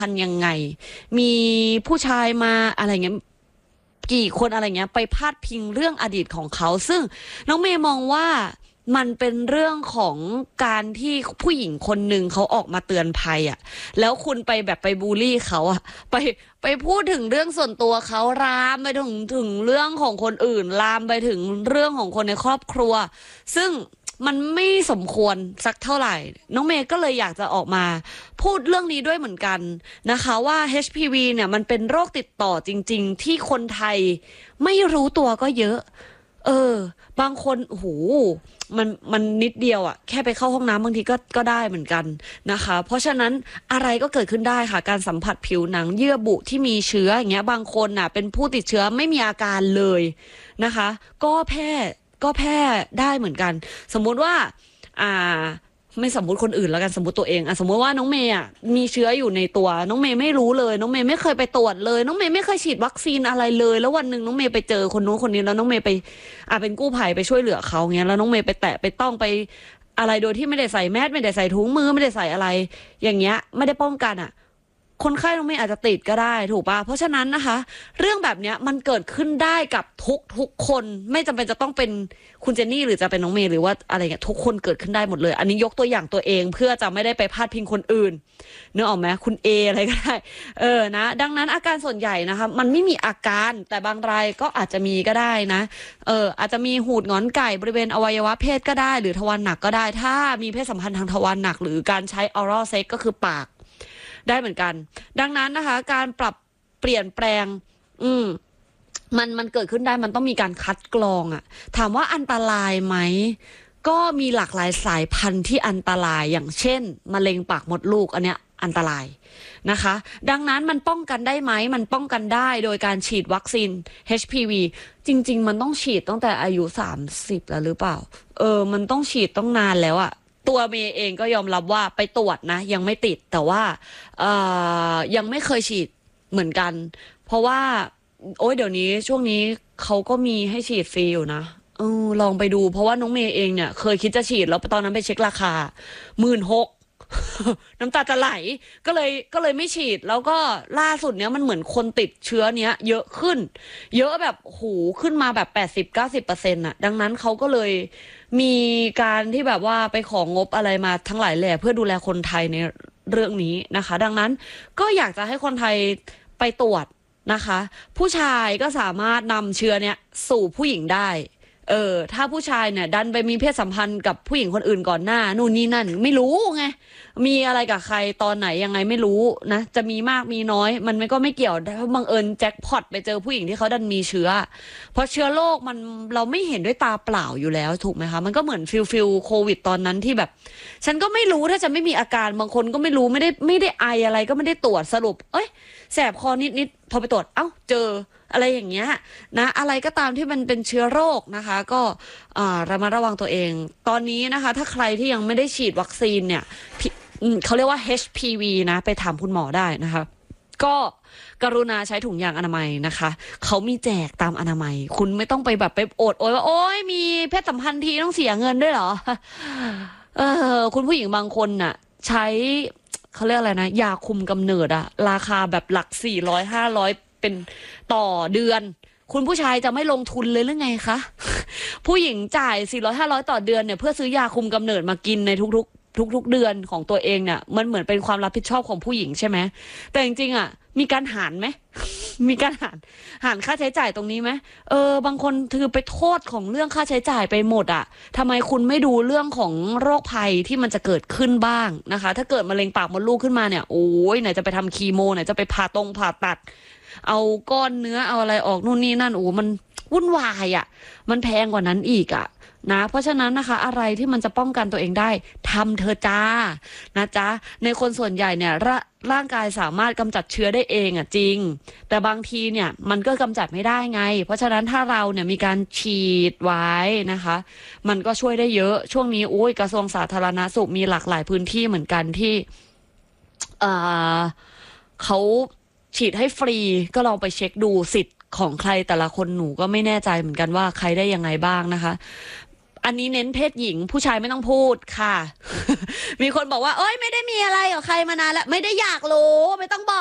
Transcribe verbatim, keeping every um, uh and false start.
พันยังไงมีผู้ชายมาอะไรเงี้ยกี่คนอะไรเงี้ยไปพาดพิงเรื่องอดีตของเขาซึ่งน้องเมย์มองว่ามันเป็นเรื่องของการที่ผู้หญิงคนหนึ่งเขาออกมาเตือนภัยอ่ะแล้วคุณไปแบบไปบูลลี่เขาอ่ะไปไปพูดถึงเรื่องส่วนตัวเขาลามไปถึงถึงเรื่องของคนอื่นลามไปถึงเรื่องของคนในครอบครัวซึ่งมันไม่สมควรสักเท่าไหร่น้องเมย์ก็เลยอยากจะออกมาพูดเรื่องนี้ด้วยเหมือนกันนะคะว่า เอช พี วี เนี่ยมันเป็นโรคติดต่อจริงๆที่คนไทยไม่รู้ตัวก็เยอะเออบางคนโอ้โหมันมันนิดเดียวอะแค่ไปเข้าห้องน้ำบางทีก็ก็ได้เหมือนกันนะคะเพราะฉะนั้นอะไรก็เกิดขึ้นได้ค่ะการสัมผัสผิวหนังเยื่อบุที่มีเชื้ออย่างเงี้ยบางคนน่ะเป็นผู้ติดเชื้อไม่มีอาการเลยนะคะก็แพร่ก็แพร่ได้เหมือนกันสมมุติว่าอ่าไม่สมมุติคนอื่นแล้วกันสมมติตัวเองอะสมมติว่าน้องเมย์อะมีเชื้ออยู่ในตัวน้องเมย์ไม่รู้เลยน้องเมย์ไม่เคยไปตรวจเลยน้องเมย์ไม่เคยฉีดวัคซีนอะไรเลยแล้ววันหนึ่งน้องเมย์ไปเจอคนนู้นคนนี้แล้วน้องเมย์ไปอ่าเป็นกู้ภัยไปช่วยเหลือเขาเงี้ยแล้วน้องเมย์ไปแตะไปต้องไปอะไรโดยที่ไม่ได้ใส่แมสไม่ได้ใส่ถุงมือไม่ได้ใส่อะไรอย่างเงี้ยไม่ได้ป้องกันอะคนไข้น้องเมย์อาจจะติดก็ได้ถูกปะเพราะฉะนั้นนะคะเรื่องแบบเนี้ยมันเกิดขึ้นได้กับทุกทุกคนไม่จำเป็นจะต้องเป็นคุณเจนนี่หรือจะเป็นน้องเมย์หรือว่าอะไรเงี้ยทุกคนเกิดขึ้นได้หมดเลยอันนี้ยกตัวอย่างตัวเองเพื่อจะไม่ได้ไปพาดพิงคนอื่นนึกออกไหมคุณเออะไรก็ได้เออนะดังนั้นอาการส่วนใหญ่นะคะมันไม่มีอาการแต่บางรายก็อาจจะมีก็ได้นะเอออาจจะมีหูดงอนไก่บริเวณอวัยวะเพศก็ได้หรือทวารหนักก็ได้ถ้ามีเพศสัมพันธ์ทางทวารหนักหรือการใช้ oral sex ก็คือปากได้เหมือนกันดังนั้นนะคะการปรับเปลี่ยนแปลงอืมมันมันเกิดขึ้นได้มันต้องมีการคัดกรองอะถามว่าอันตรายไหมก็มีหลากหลายสายพันธุ์ที่อันตรายอย่างเช่นมะเร็งปากมดลูกอันเนี้ยอันตรายนะคะดังนั้นมันป้องกันได้ไหมมันป้องกันได้โดยการฉีดวัคซีน เอช พี วี จริงๆมันต้องฉีดตั้งแต่อายุสามสิบแล้วหรือเปล่าเออมันต้องฉีดต้องนานแล้วอะตัวเมย์เองก็ยอมรับว่าไปตรวจนะยังไม่ติดแต่ว่าเอ่อยังไม่เคยฉีดเหมือนกันเพราะว่าโอ้ยเดี๋ยวนี้ช่วงนี้เขาก็มีให้ฉีดฟรีอยู่นะเออลองไปดูเพราะว่าน้องเมย์เองเนี่ยเคยคิดจะฉีดแล้วตอนนั้นไปเช็คราคาหมื่นหก น้ำตาจะไหลก็เลยก็เลยไม่ฉีดแล้วก็ล่าสุดเนี้ยมันเหมือนคนติดเชื้อเนี้ยเยอะขึ้นเยอะแบบโหขึ้นมาแบบแปดสิบเก้าสิบเปอร์เซ็นต์อะดังนั้นเขาก็เลยมีการที่แบบว่าไปของงบอะไรมาทั้งหลายแหล่เพื่อดูแลคนไทยในเรื่องนี้นะคะดังนั้นก็อยากจะให้คนไทยไปตรวจนะคะผู้ชายก็สามารถนำเชื้อเนี้ยสู่ผู้หญิงได้เออถ้าผู้ชายเนี่ยดันไปมีเพศสัมพันธ์กับผู้หญิงคนอื่นก่อนหน้านู่นนี่นั่นไม่รู้ไงมีอะไรกับใครตอนไหนยังไงไม่รู้นะจะมีมากมีน้อยมันไม่ก็ไม่เกี่ยวถ้าบังเอิญแจ็คพอตไปเจอผู้หญิงที่เขาดันมีเชื้อเพราะเชื้อโรคมันเราไม่เห็นด้วยตาเปล่าอยู่แล้วถูกไหมคะมันก็เหมือนฟิลฟิลโควิดตอนนั้นที่แบบฉันก็ไม่รู้ถ้าจะไม่มีอาการบางคนก็ไม่รู้ไม่ได้ไม่ได้ไออะไรก็ไม่ได้ตรวจสรุปเอ้ยแสบคอนิดนิดพอไปตรวจเอ้าเจออะไรอย่างเงี้ยนะอะไรก็ตามที่มันเป็นเชื้อโรคนะคะก็ระมัดระวังตัวเองตอนนี้นะคะถ้าใครที่ยังไม่ได้ฉีดวัคซีนเนี่ยเขาเรียกว่า เอช พี วี นะไปถามคุณหมอได้นะคะก็กรุณาใช้ถุงยางอนามัยนะคะเขามีแจกตามอนามัยคุณไม่ต้องไปแบบไปโอดโอยว่าโอ้ยมีเพศสัมพันธ์ทีต้องเสียเงินด้วยเหรอเออคุณผู้หญิงบางคนน่ะใช้เขาเรียกอะไรนะยาคุมกำเนิดอะราคาแบบหลักสี่ร้อยห้าร้อยเป็นต่อเดือนคุณผู้ชายจะไม่ลงทุนเลยหรือไงคะผู้หญิงจ่ายสี่ร้อยห้าร้อยต่อเดือนเนี่ยเพื่อซื้อยาคุมกำเนิดมากินในทุกๆทุกๆเดือนของตัวเองเนี่ยมันเหมือนเป็นความรับผิดชอบของผู้หญิงใช่ไหมแต่จริงๆอ่ะมีการหารไหม มีการหารหารค่าใช้จ่ายตรงนี้ไหมเออบางคนถือไปโทษของเรื่องค่าใช้จ่ายไปหมดอ่ะทำไมคุณไม่ดูเรื่องของโรคภัยที่มันจะเกิดขึ้นบ้างนะคะถ้าเกิดมะเร็งปากมดลูกขึ้นมาเนี่ยโอ้ยไหนจะไปทำคีโมไหนจะไปผ่าตรงผ่าตัดเอาก้อนเนื้อเอาอะไรออกนู่นนี่นั่นโอ้มันวุ่นวายอ่ะมันแพงกว่านั้นอีกอ่ะนะเพราะฉะนั้นนะคะอะไรที่มันจะป้องกันตัวเองได้ทำเธอจ้านะจ๊ะในคนส่วนใหญ่เนี่ยรร่างกายสามารถกำจัดเชื้อได้เองอ่ะจริงแต่บางทีเนี่ยมันก็กำจัดไม่ได้ไงเพราะฉะนั้นถ้าเราเนี่ยมีการฉีดไว้นะคะมันก็ช่วยได้เยอะช่วงนี้โอ้ยกระทรวงสาธารณสุขมีหลากหลายพื้นที่เหมือนกันที่เอ่อเขาฉีดให้ฟรีก็ลองไปเช็คดูสิทธิ์ของใครแต่ละคนหนูก็ไม่แน่ใจเหมือนกันว่าใครได้ยังไงบ้างนะคะอันนี้เน้นเพศหญิงผู้ชายไม่ต้องพูดค่ะ มีคนบอกว่าเอ้ยไม่ได้มีอะไรกับใครมานานแล้วไม่ได้อยากรู้ไม่ต้องบอก